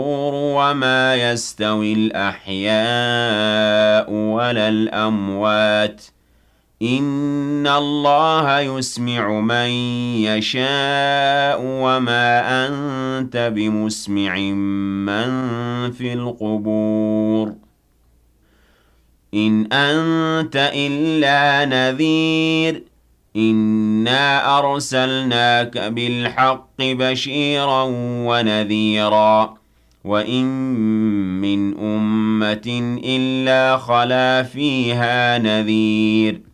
وما يستوي الأحياء ولا الأموات إن الله يسمع من يشاء وما أنت بمسمع من في القبور إن أنت إلا نذير إنا أرسلناك بالحق بشيرا ونذيرا وإن من أمة إلا خلا فيها نذير